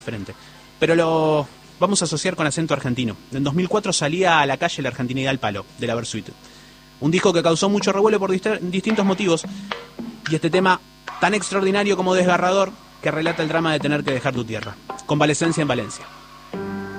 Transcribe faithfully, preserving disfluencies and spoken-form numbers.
frente. Pero lo vamos a asociar con acento argentino. En dos mil cuatro salía a la calle La Argentinidad al Palo, de la Versuit. Un disco que causó mucho revuelo por dist- distintos motivos. Y este tema tan extraordinario como desgarrador que relata el drama de tener que dejar tu tierra. Convalescencia en Valencia.